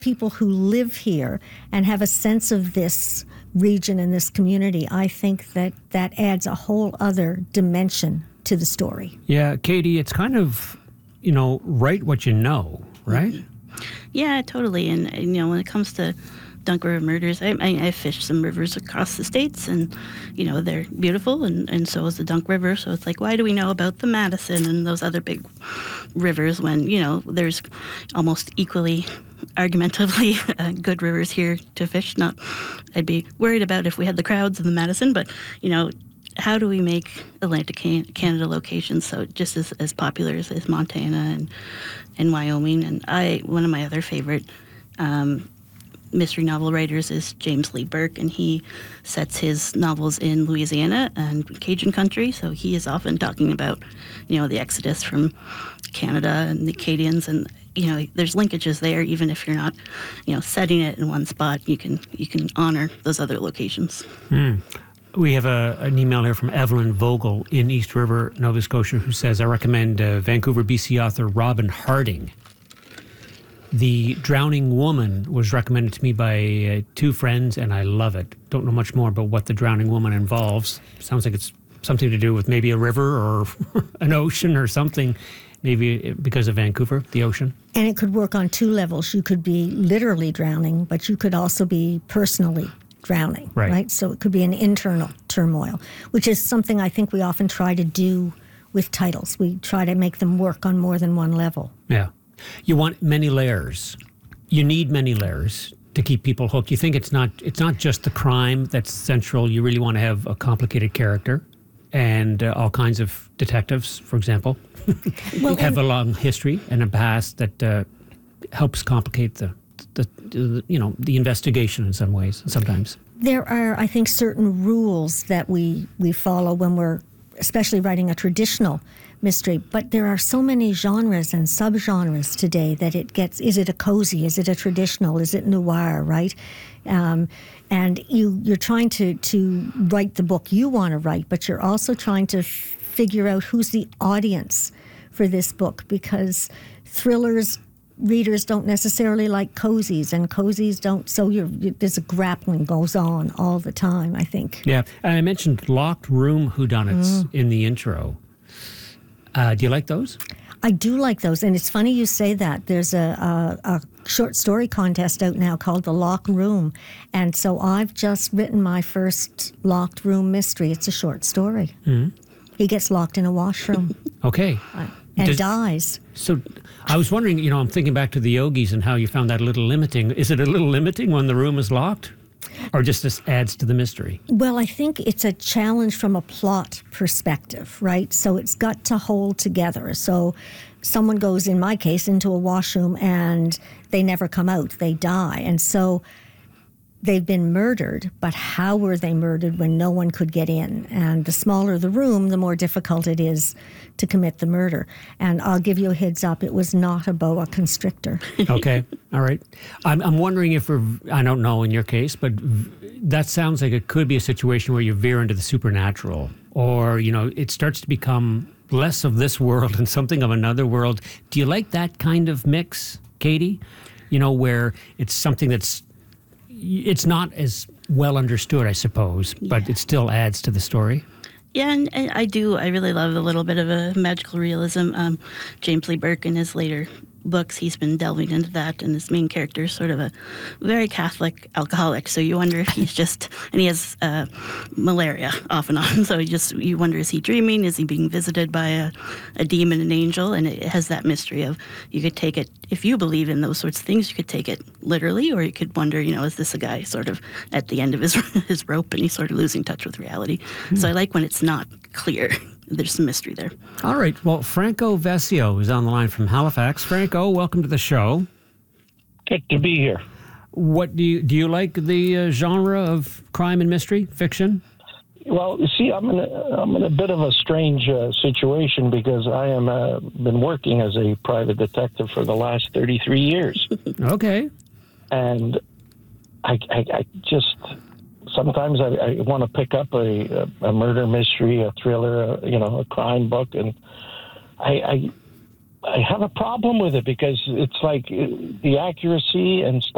people who live here and have a sense of this region and this community, I think that adds a whole other dimension to the story. Yeah, Katie, it's kind of, write what you know, right? Yeah, totally. And, when it comes to Dunk River murders, I fished some rivers across the states, and, they're beautiful, and so is the Dunk River. So it's like, why do we know about the Madison and those other big rivers when, there's almost equally argumentatively good rivers here to fish? I'd be worried about if we had the crowds of the Madison, but, how do we make Atlantic Canada locations so just as popular as Montana and Wyoming? And one of my other favorite mystery novel writers is James Lee Burke, and he sets his novels in Louisiana and Cajun country, so he is often talking about, the exodus from Canada and the Acadians, and there's linkages there. Even if you're not, setting it in one spot, you can honor those other locations. We have an email here from Evelyn Vogel in East River, Nova Scotia, who says, I recommend Vancouver, BC author Robin Harding. The Drowning Woman was recommended to me by two friends, and I love it. Don't know much more about what The Drowning Woman involves. Sounds like it's something to do with maybe a river or an ocean or something, maybe because of Vancouver, the ocean. And it could work on two levels. You could be literally drowning, but you could also be personally drowning, right? So it could be an internal turmoil, which is something I think we often try to do with titles. We try to make them work on more than one level. Yeah. You want many layers. You need many layers to keep people hooked. You think it's not just the crime that's central. You really want to have a complicated character and all kinds of detectives, for example, have a long history and a past that helps complicate the investigation in some ways, sometimes. There are, I think, certain rules that we follow when we're especially writing a traditional mystery, but there are so many genres and subgenres today that is it a cozy, is it a traditional, is it noir, right? And you're trying to write the book you want to write, but you're also trying to figure out who's the audience for this book, because thrillers readers don't necessarily like cozies, and cozies don't. So there's a grappling goes on all the time, I think. Yeah, and I mentioned locked room whodunits in the intro. Do you like those? I do like those, and it's funny you say that. There's a short story contest out now called The Locked Room, and so I've just written my first locked room mystery. It's a short story. Mm-hmm. He gets locked in a washroom. Okay. And dies. So I was wondering, I'm thinking back to the Yogis and how you found that a little limiting. Is it a little limiting when the room is locked? Or just this adds to the mystery? Well, I think it's a challenge from a plot perspective, right? So it's got to hold together. So someone goes, in my case, into a washroom and they never come out. They die. And so they've been murdered, but how were they murdered when no one could get in? And the smaller the room, the more difficult it is to commit the murder. And I'll give you a heads up, it was not a boa constrictor. Okay, all right. I'm wondering if I don't know in your case, but that sounds like it could be a situation where you veer into the supernatural, or, it starts to become less of this world and something of another world. Do you like that kind of mix, Katie? Where it's something it's not as well understood, I suppose, but it still adds to the story. Yeah, and I do. I really love a little bit of a magical realism. James Lee Burke, in his later books, he's been delving into that, and his main character is sort of a very Catholic alcoholic. So you wonder if he's and he has malaria off and on. So you wonder, is he dreaming? Is he being visited by a demon, an angel? And it has that mystery of, you could take it, if you believe in those sorts of things, you could take it literally, or you could wonder, is this a guy sort of at the end of his rope and he's sort of losing touch with reality? So I like when it's not clear. There's some mystery there. All right. Well, Franco Vesio is on the line from Halifax. Franco, welcome to the show. Good to be here. What do you like the genre of crime and mystery fiction? Well, you see, I'm in a bit of a strange situation because I am been working as a private detective for the last 33 years. Okay. And I just sometimes I want to pick up a murder mystery, a thriller, a crime book, and I have a problem with it because it's like the accuracy and stuff.